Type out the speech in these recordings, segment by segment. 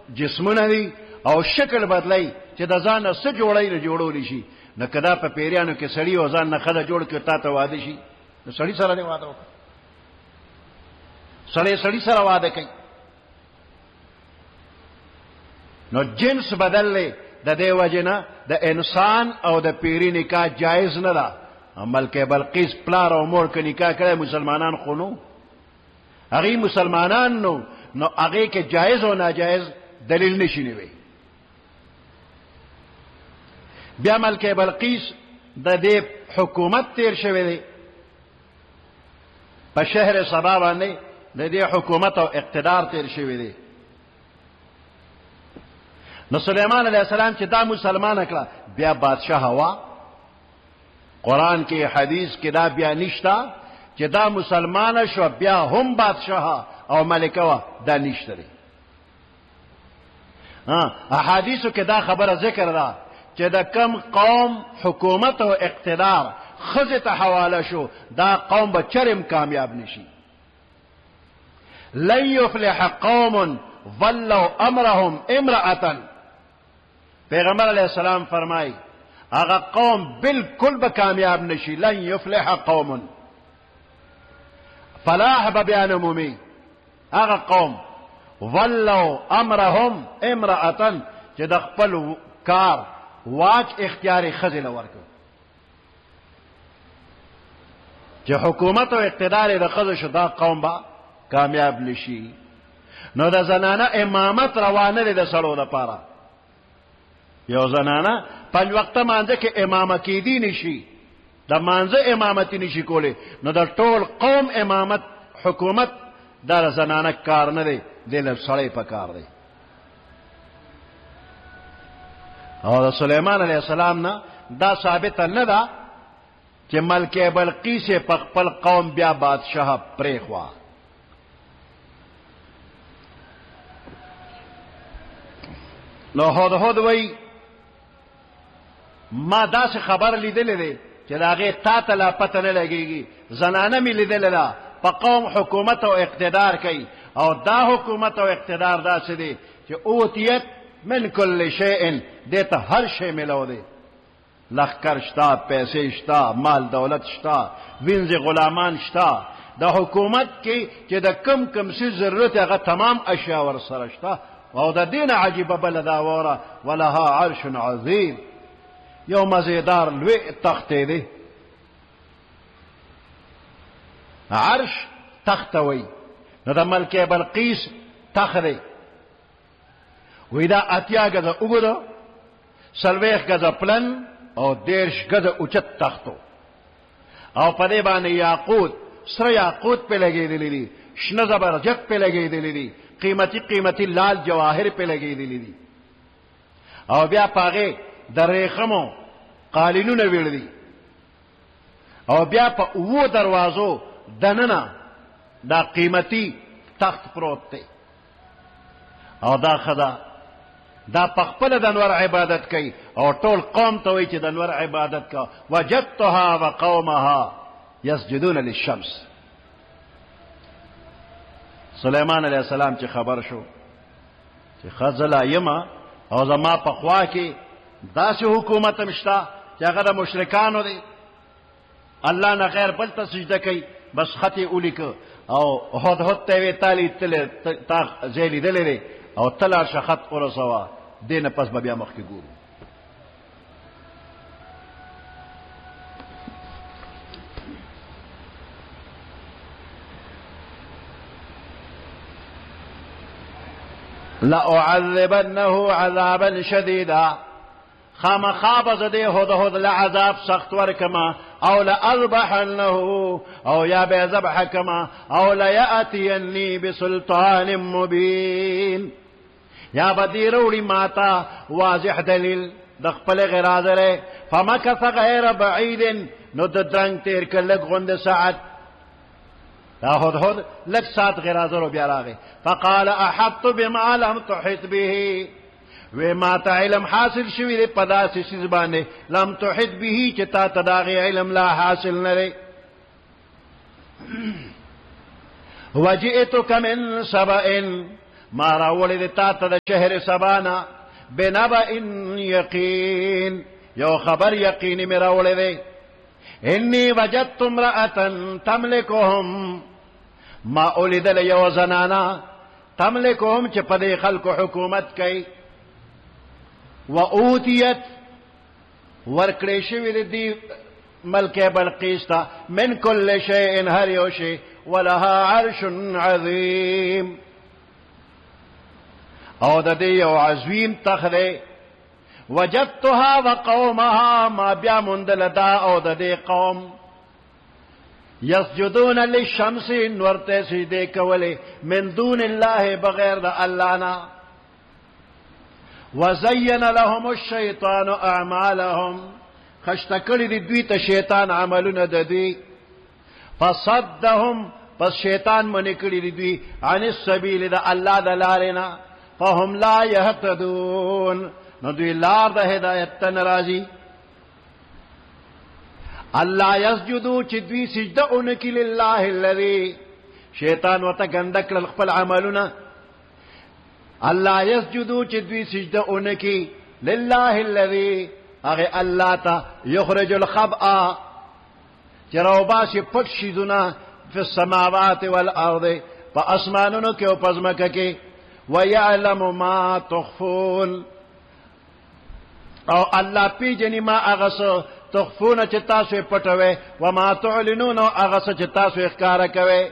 جسمونه دي او شکل بدلی چې د ځان نه څه جوړی نه جوړولی شي. نو که دا په پیریانو کې سړي او ځان نه ښځه جوړ کړي تا ته واده شي، نو سړي سره دی واده وکړه. سړی سره واده کوي. نو جنس بدل دی. د دې وجه نه د انسان او د پیری نکاح جایز نه ده. ملکه بلقیس پلار او مور که نکاح کړی مسلمانان خو نو هغې مسلمانان نو هغې کې جایز او ناجایز دلیل نشي نیوی. بیا ملکه بلقیس د دې حکومت تیر شوی دی په شهر سبا باندې، د دې حکومت او اقتدار تیر شوی دی. نو سلیمان علیہ السلام چې دا مسلمان کړه بیا بادشاہ هوا. قرآن کې حدیث کې دا بیا نشتا چې دا مسلمان شو بیا هم بادشاہ او ملکه وا، دا نشته دی. احادیثو کې دا خبره ذکر ده چې د کم قوم حکومت او اقتدار ښځې ته حواله شو دا قوم به چرم کامیاب نشي. لن يفلح قوم ولوا امرهم امرأة. پیغمبر علیہ السلام فرمائی هغه قوم بالکل به کامیاب نشي. لن يفلح قوم، فلاح به بیان عمومی. هغه قوم ولوا امرهم امرأة چې د خپل کار واک اختیار ښځې له ورکړ، چې حکومت او اقتدار د ښځو شو دا قوم به کامیاب نشي. نو د زنانه امامت روانه دی د سړو لپاره. یو زنانه پنځ وخته مانځه کې امامه کیدی نشي، د مانځه امامت نشي کولی، نو د ټول قوم امامت حکومت دا زنانه کار نه دی، دی له سړی په کار دی. او د سلیمان علیہ السلام نه دا ثابت نه ده چې ملکه بلقیس په خپل قوم بیا بادشاہ پرېښوا. نو هدهد وی ما داسې خبر لیدلې دی چې د هغې تا ته لا پته نه لګېږي. زنانه مې لیدلې ده په قوم حکومت او اقتدار کوي، او دا حکومت او اقتدار داسې دی چې اوتیت من کل شیء، دې ته هر شی ملو دی. لښکر شته، پیسې شته، مال دولت شته، وینځې غلامان شته. د حکومت کې چې د کم څه ضرورت هغه تمام اشیا ورسره شته. او د دین عجیبه بل دا وره ولها عرش عظیم، یو مزیدار لوی تخت دی. عرش تخت وی. نو د ملکه بلقیس تخت دی وی دا 80 گزه اوږده، 40 گزه پلن او 30 گزه اوچت تختو، او په دې باندې یاقوت، سره یاقوت په لګېدلې دي، شنه زبرجد په لګېدلې دي، قیمتي لال جواهر په لګېدلې دي، او بیا پاغه د ریخمو قالینونه ویل دي، او بیا په وو دروازو دننه دا قیمتي تخت پروت دی. او دا خدا دا پخپل د انور عبادت کوي، او ټول قوم ته وایي چې د انور عبادت کا. وجدتها وقومها يسجدون للشمس. سلیمان علیہ السلام چې خبر شو چې خزلا یما او زما په خوا کې داسې حکومت مشتا چې هغه د مشرکانو دی، الله نه غیر بل ته سجده کوي، بس خطی اولیک او هدهد ته وی تالی تل تا زیلی دلری او تلار شخط ورسوا دین پس بیا مخ کې ګورو. لأعذبنه عذابا شديدا، خامخا زده هدهد لعذاب سخت ورکما، او لأذبحنه او یا بے ذبح کما، او ليأتيني بسلطان مبين، یا بدی روڑی ماتا واضح دلیل د خپل غرازره. فمکث غیر بعید، نو د درنګ تیر ک لګ غوند ساعت. دا هدهد لگ ساعت غرازرو بیا راغی. فقال احط بما لم تحط به، وی ما تا علم حاصل شوی دی پدا سی سیز باندې لم تحط به چې تا تداغی علم لا حاصل نری. وجئتک من سبأ، ما راولی دی تا تا دا شهر سبانا بنبأ یقین یو خبر یقینی می راولی دی انی وجدت امرأة تملکهم ما اولیدل یو زنانا تملکهم چه پدی خلق حکومت کئی و اوتیت ورکڑی شوی دی ملک بلقیس تا من کل شیء هر یو شی ولها عرش عظیم او د دې یو عظیم تخره وجدتها وقومها ما بیا مندل دا او د دې قوم يسجدون للشمس ورته سجده کوله من دون الله بغیر د الله نه وزين لهم الشيطان اعمالهم خشتکړي دي دوی ته شیطان عملونه د دوی فصدهم پس شیطان منی کړي دي دوی عن السبيل د الله د لارې نه فهم لا يهتدون نو دوی لار د هدایت ته ناراضي الله يسجدوا چې دوی سجده اونکي لله الذي شیطان وته ګندک خپل عملونه الله يسجدوا چې دوی سجده اونکي لله الذي اغه الله تا يخرج الخبأ چروباسي پټ شيزونه في السماوات والارض فاسمانونو کې او پزماکه کې ويعلم ما تخفون او الله پیجنې ما اغه تخفون چې تاسو پټوي و ما تعلنون اغه چې تاسو ښکارا کوي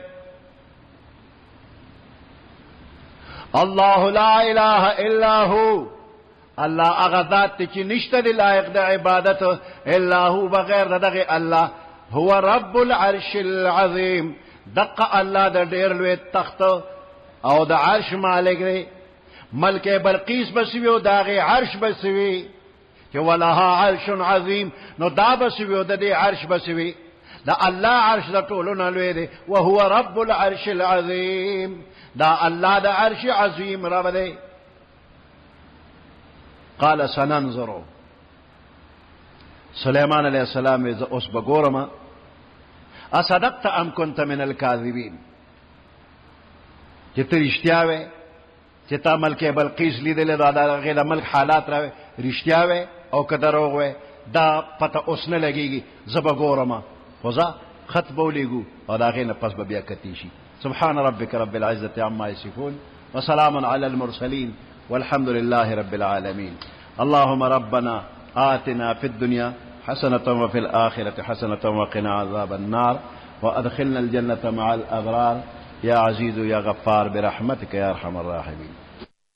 الله لا اله الا هو الله اغه ذات چې نشته دی لایق د عبادت الا هو بغیر دغه الله هو رب العرش العظیم دقه الله د ډیر لوی تخت او د عرش مالک دی ملک بلقیس بسوی او دغه عرش بسوی چې ولها عرش عظیم نو دا بسوی او د عرش بسوی دا الله عرش د ټولو نه لوی دی او هو رب العرش العظیم دا الله د عرش عظیم رب دی قال سننظر سليمان عليه السلام اذا اوس بګورم اصدقت ام كنت من الكاذبين چې ته رښتیا وې چې تا ملک بلقیس لیدل دا غیر ملک حالات را رښتیا وې او که دروغ وې دا پته اوس نه لګيږي زب ګورم خدا خط بولېګو او دا غینه پس به بیا کتی شي سبحان ربك رب العزة عما يصفون وسلام على المرسلين والحمد لله رب العالمين اللهم ربنا آتنا في الدنيا حسنة وفي الآخرة حسنة وقنا عذاب النار وأدخلنا الجنة مع الأبرار يا عزيز يا غفار برحمتك يا أرحم الراحمين